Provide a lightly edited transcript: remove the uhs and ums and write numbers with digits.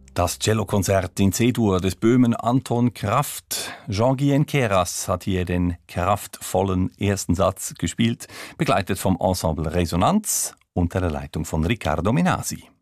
Das Cellokonzert in C-Dur des Böhmen Anton Kraft. Jean-Guy Keras hat hier den kraftvollen ersten Satz gespielt, begleitet vom Ensemble Resonanz unter der Leitung von Riccardo Menasi.